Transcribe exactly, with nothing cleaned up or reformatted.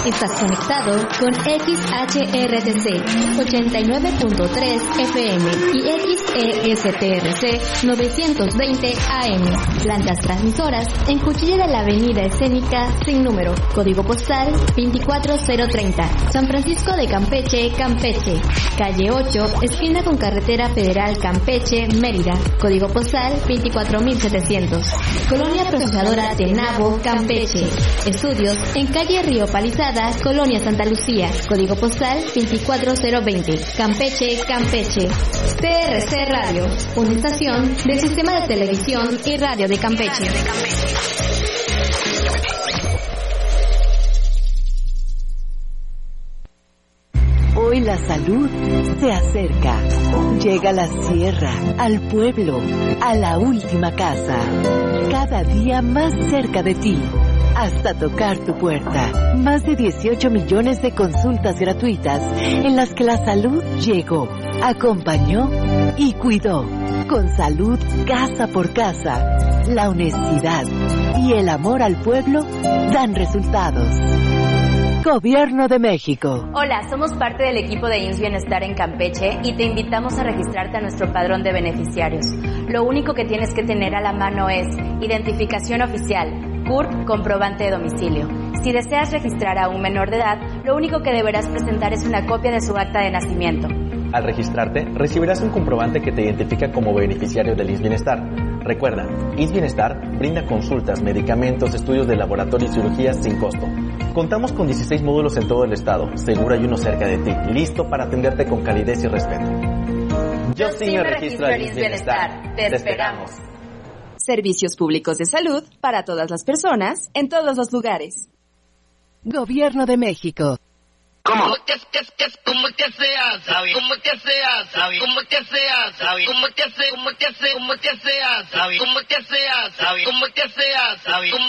Estás conectado con X H R T C ochenta y nueve punto tres F M y X E S T R C novecientos veinte A M. Plantas transmisoras en Cuchilla de la Avenida Escénica sin número. Código postal veinticuatro cero treinta. San Francisco de Campeche, Campeche. Calle ocho, esquina con Carretera Federal Campeche, Mérida. Código postal veinticuatro mil setecientos. Colonia Procesadora Tenabo, Campeche. Estudios en calle Río Palizada, Colonia Santa Lucía. Código postal veinticuatro cero veinte. Campeche, Campeche. T R C Radio, una estación del Sistema de Televisión y Radio de Campeche. Hoy la salud se acerca. Llega a la sierra, al pueblo, a la última casa. Cada día más cerca de ti, hasta tocar tu puerta. Más de dieciocho millones de consultas gratuitas en las que la salud llegó, acompañó y cuidó. Con salud casa por casa, la honestidad y el amor al pueblo dan resultados. Gobierno de México. Hola, somos parte del equipo de I M S S Bienestar en Campeche y te invitamos a registrarte a nuestro padrón de beneficiarios. Lo único que tienes que tener a la mano es identificación oficial, C U R P, comprobante de domicilio. Si deseas registrar a un menor de edad, lo único que deberás presentar es una copia de su acta de nacimiento. Al registrarte, recibirás un comprobante que te identifica como beneficiario del I M S S Bienestar. Recuerda, I M S S Bienestar brinda consultas, medicamentos, estudios de laboratorio y cirugías sin costo. Contamos con dieciséis módulos en todo el estado, seguro hay uno cerca de ti, listo para atenderte con calidez y respeto. Yo sí me registro al I M S S Bienestar. Te esperamos. Servicios públicos de salud para todas las personas, en todos los lugares. Gobierno de México. ¿Cómo? ¿Cómo que, que, que, cómo que se hace? ¿Cómo que se hace? ¿Cómo que se hace? ¿Cómo que se, cómo que se, cómo que se hace? ¿Cómo que se hace? ¿Cómo que se hace?